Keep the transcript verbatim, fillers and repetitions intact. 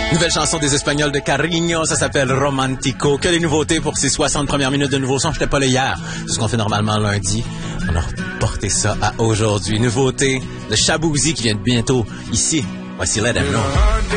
Nouvelle chanson des Espagnols de Carigno, ça s'appelle Romantico. Que les nouveautés pour ces soixante premières minutes de nouveaux sons. J'étais pas là hier. C'est ce qu'on fait normalement lundi. On a reporté ça à aujourd'hui. Nouveauté de Shaboozey qui vient de bientôt ici. Voici Let Them Know.